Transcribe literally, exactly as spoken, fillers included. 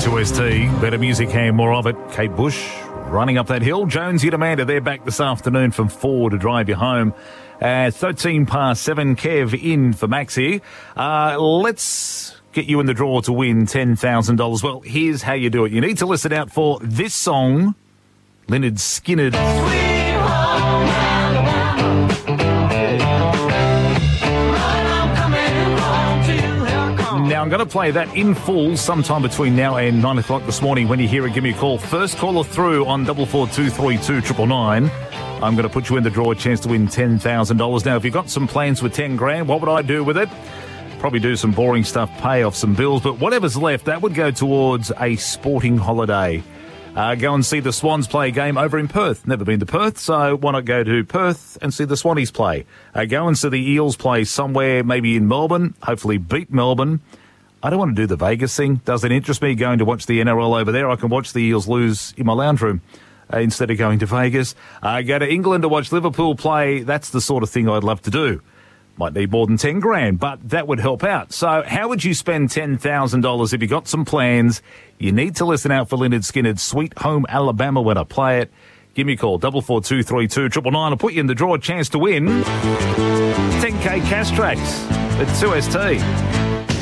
two S T, better music and more of it. Kate Bush running up that hill. Jonesy and Amanda, they're back this afternoon from four to drive you home. Uh, thirteen past seven, Kev in for Max here. Uh, let's get you in the draw to win ten thousand dollars. Well, here's how you do it. You need to listen out for this song, Lynyrd Skynyrd. Sweet home Alabama. Now, I'm going to play that in full sometime between now and nine o'clock this morning. When you hear it, give me a call. First caller through on double four two three two triple nine. I'm going to put you in the draw, a chance to win ten thousand dollars. Now, if you've got some plans with ten grand, what would I do with it? Probably do some boring stuff, pay off some bills, but whatever's left, that would go towards a sporting holiday. Uh, go and see the Swans play a game over in Perth. Never been to Perth, so why not go to Perth and see the Swannies play? Uh, go and see the Eels play somewhere, maybe in Melbourne, hopefully beat Melbourne. I don't want to do the Vegas thing. Doesn't interest me going to watch the N R L over there. I can watch the Eels lose in my lounge room uh, instead of going to Vegas. Uh, go to England to watch Liverpool play. That's the sort of thing I'd love to do. Might need more than ten grand, but that would help out. So how would you spend ten thousand dollars if you got some plans? You need to listen out for Lynyrd Skynyrd's Sweet Home Alabama when I play it. Give me a call, double four two three two triple nine. I'll put you in the draw, a chance to win ten K cash tracks at two S T.